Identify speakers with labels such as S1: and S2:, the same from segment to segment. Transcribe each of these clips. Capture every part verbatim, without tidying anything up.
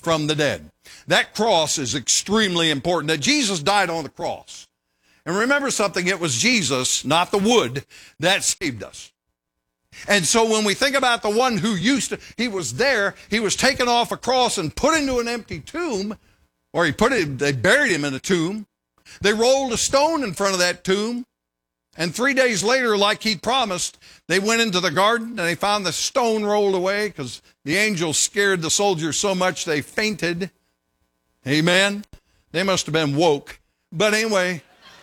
S1: from the dead. That cross is extremely important, that Jesus died on the cross. And remember something, it was Jesus, not the wood, that saved us. And so when we think about the one who used to, he was there, he was taken off a cross and put into an empty tomb, or he put it, they buried him in a tomb. They rolled a stone in front of that tomb. And three days later, like he promised, they went into the garden and they found the stone rolled away because the angels scared the soldiers so much they fainted. Amen. They must have been woke. But anyway,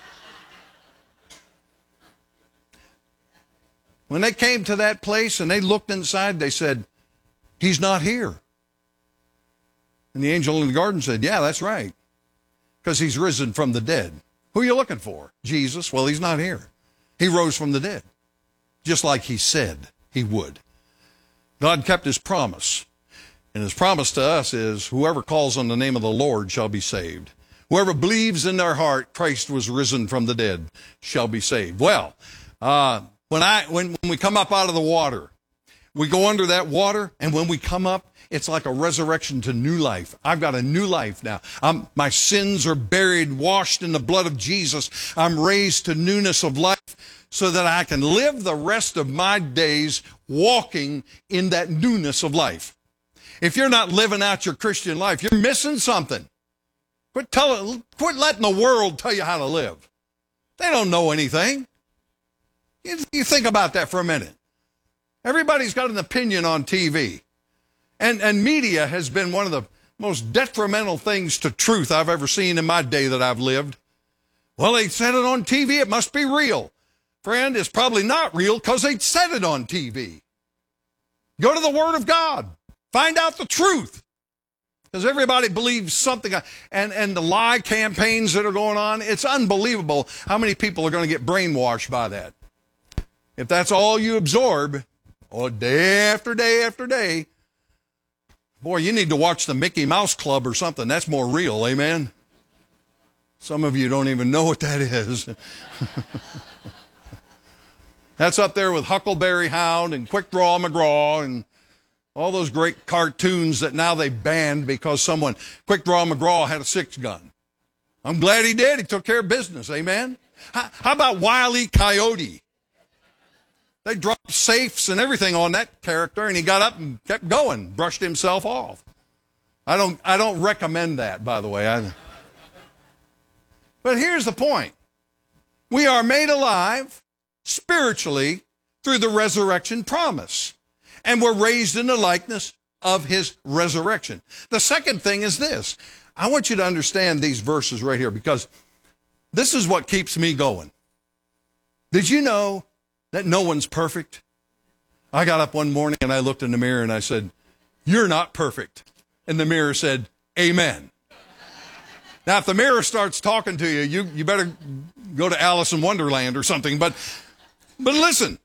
S1: when they came to that place and they looked inside, they said, he's not here. And the angel in the garden said, yeah, that's right, because he's risen from the dead. Who are you looking for? Jesus. Well, he's not here. He rose from the dead, just like he said he would. God kept his promise. And his promise to us is, whoever calls on the name of the Lord shall be saved. Whoever believes in their heart Christ was risen from the dead shall be saved. Well, uh, when I when, when we come up out of the water, we go under that water, and when we come up, it's like a resurrection to new life. I've got a new life now. I'm, my sins are buried, washed in the blood of Jesus. I'm raised to newness of life so that I can live the rest of my days walking in that newness of life. If you're not living out your Christian life, you're missing something. Quit, tell, quit letting the world tell you how to live. They don't know anything. You, you think about that for a minute. Everybody's got an opinion on T V. And, and media has been one of the most detrimental things to truth I've ever seen in my day that I've lived. Well, they said it on T V, it must be real. Friend, it's probably not real because they said it on T V. Go to the Word of God. Find out the truth. Because everybody believes something. And, and the lie campaigns that are going on, it's unbelievable how many people are going to get brainwashed by that. If that's all you absorb, oh, day after day after day, boy, you need to watch the Mickey Mouse Club or something. That's more real, amen? Some of you don't even know what that is. That's up there with Huckleberry Hound and Quick Draw McGraw and all those great cartoons that now they banned because someone, Quick Draw McGraw, had a six gun. I'm glad he did. He took care of business, amen? How, how about Wile E. Coyote? They dropped safes and everything on that character, and he got up and kept going, brushed himself off. I don't, I don't recommend that, by the way. I, but here's the point. We are made alive spiritually through the resurrection promise, and we're raised in the likeness of his resurrection. The second thing is this. I want you to understand these verses right here, because this is what keeps me going. Did you know that no one's perfect? I got up one morning and I looked in the mirror and I said, you're not perfect. And the mirror said, amen. Now, if the mirror starts talking to you, you, you better go to Alice in Wonderland or something. But, but listen.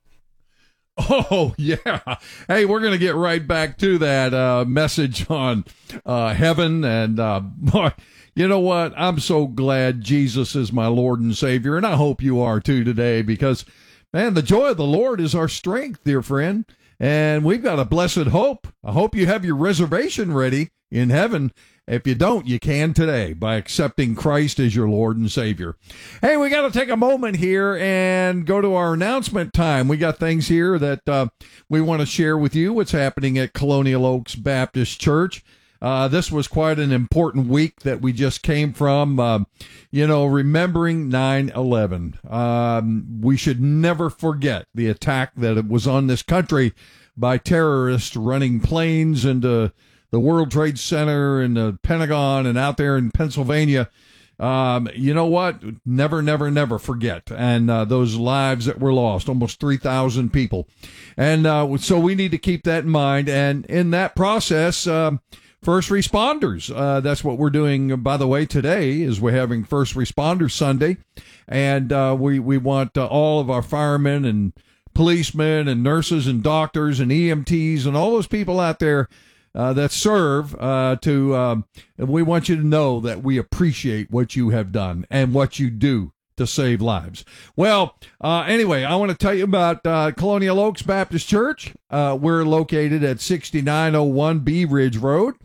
S2: Oh, yeah. Hey, we're going to get right back to that uh, message on uh, heaven. And uh, boy, you know what? I'm so glad Jesus is my Lord and Savior. And I hope you are too today, because man, the joy of the Lord is our strength, dear friend, and we've got a blessed hope. I hope you have your reservation ready in heaven. If you don't, you can today by accepting Christ as your Lord and Savior. Hey, we got to take a moment here and go to our announcement time. We got things here that uh, we want to share with you, what's happening at Colonial Oaks Baptist Church. Uh, this was quite an important week that we just came from, uh, you know, remembering nine eleven. Um, we should never forget the attack that was on this country by terrorists running planes into the World Trade Center and the Pentagon and out there in Pennsylvania. Um, you know what? Never, never, never forget. And uh, those lives that were lost, almost three thousand people. And uh, so we need to keep that in mind. And in that process, um, first responders, uh, that's what we're doing, by the way, today is we're having First Responders Sunday. And uh, we, we want uh, all of our firemen and policemen and nurses and doctors and E M Ts and all those people out there uh, that serve uh, to, um, we want you to know that we appreciate what you have done and what you do to save lives. Well, uh, anyway, I want to tell you about uh, Colonial Oaks Baptist Church. Uh, we're located at sixty-nine oh one Bee Ridge Road,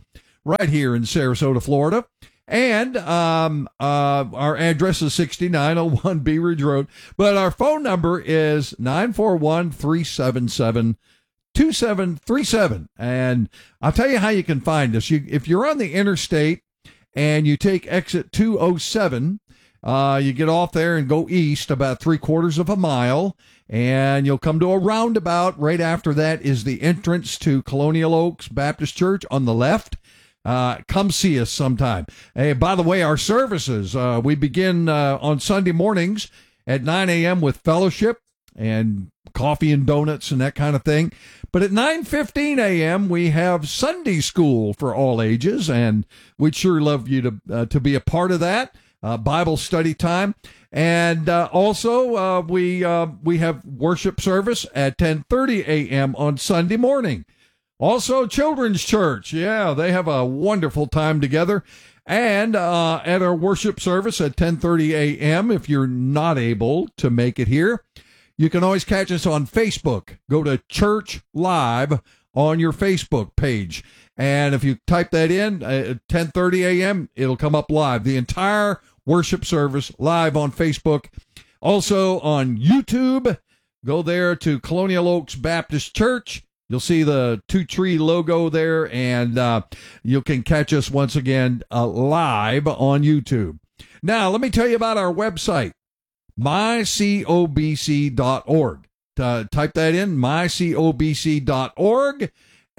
S2: right here in Sarasota, Florida. And um, uh, our address is sixty-nine oh one Bee Ridge Road. But our phone number is nine four one, three seven seven, two seven three seven. And I'll tell you how you can find us. You, if you're on the interstate and you take exit two oh seven, uh, you get off there and go east about three quarters of a mile, and you'll come to a roundabout. Right after that is the entrance to Colonial Oaks Baptist Church on the left. Uh, come see us sometime. Hey, by the way, our services, uh, we begin uh, on Sunday mornings at nine a.m. with fellowship and coffee and donuts and that kind of thing. But at nine fifteen a.m., we have Sunday school for all ages, and we'd sure love you to uh, to be a part of that, uh, Bible study time. And uh, also, uh, we uh, we have worship service at ten thirty a.m. on Sunday morning. Also, Children's Church. Yeah, they have a wonderful time together. And uh, at our worship service at ten thirty a.m., if you're not able to make it here, you can always catch us on Facebook. Go to Church Live on your Facebook page. And if you type that in at ten thirty a.m., it'll come up live. The entire worship service live on Facebook. Also on YouTube, go there to Colonial Oaks Baptist Church. You'll see the two-tree logo there, and uh, you can catch us once again uh, live on YouTube. Now, let me tell you about our website, my cob c dot org. Uh, type that in, my cob c dot org,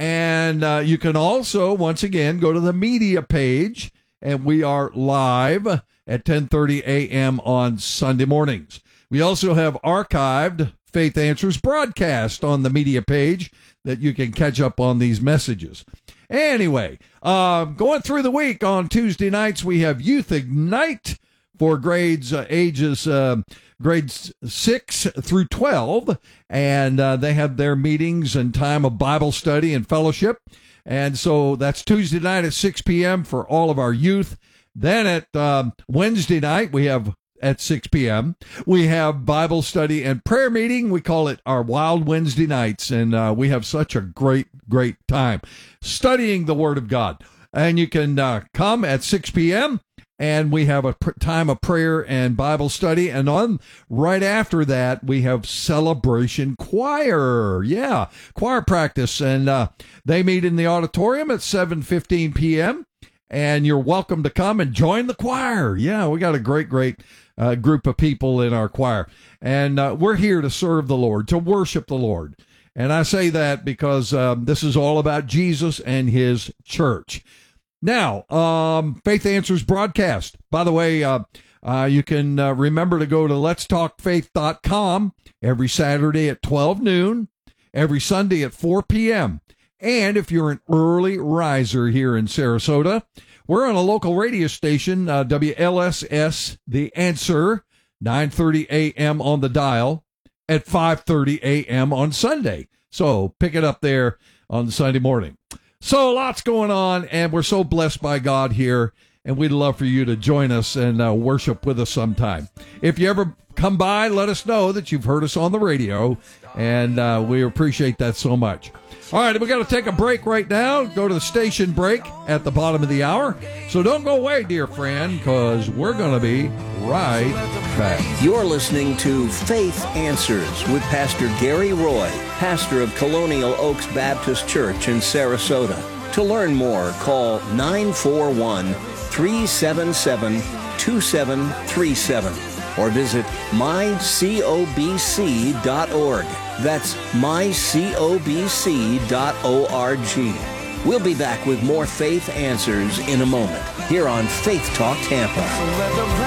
S2: and uh, you can also, once again, go to the media page, and we are live at ten thirty a.m. on Sunday mornings. We also have archived Faith Answers broadcast on the media page that you can catch up on these messages. Anyway, uh, going through the week on Tuesday nights, we have Youth Ignite for grades uh, ages uh, grades six through twelve, and uh, they have their meetings and time of Bible study and fellowship. And so that's Tuesday night at six p.m. for all of our youth. Then at um, Wednesday night, we have at six p.m. we have Bible study and prayer meeting. We call it our Wild Wednesday nights, and uh, we have such a great, great time studying the Word of God. And you can uh, come at six p.m., and we have a pr- time of prayer and Bible study. And on right after that, we have Celebration Choir. Yeah, choir practice. And uh, they meet in the auditorium at seven fifteen p.m., and you're welcome to come and join the choir. Yeah, we got a great, great uh, group of people in our choir. And uh, we're here to serve the Lord, to worship the Lord. And I say that because um, this is all about Jesus and his church. Now, um, Faith Answers broadcast. By the way, uh, uh, you can uh, remember to go to lets talk faith dot com every Saturday at twelve noon, every Sunday at four p.m., and if you're an early riser here in Sarasota, we're on a local radio station, uh, W L S S, The Answer, nine thirty a.m. on the dial, at five thirty a.m. on Sunday. So pick it up there on Sunday morning. So lots going on, and we're so blessed by God here, and we'd love for you to join us and uh, worship with us sometime. If you ever come by, let us know that you've heard us on the radio, and uh, we appreciate that so much. All right, we got to take a break right now. Go to the station break at the bottom of the hour. So don't go away, dear friend, because we're going to be right back.
S3: You're listening to Faith Answers with Pastor Gary Roy, pastor of Colonial Oaks Baptist Church in Sarasota. To learn more, call nine four one, three seven seven, two seven three seven or visit my cob c dot org. That's my cob c dot org. We'll be back with more Faith Answers in a moment here on Faith Talk Tampa.